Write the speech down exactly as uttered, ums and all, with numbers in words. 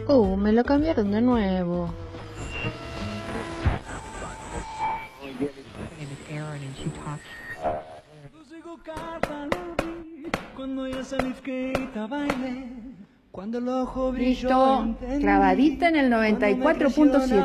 Uh, me lo cambiaron de nuevo. Listo, clavadita en el noventa y cuatro punto siete.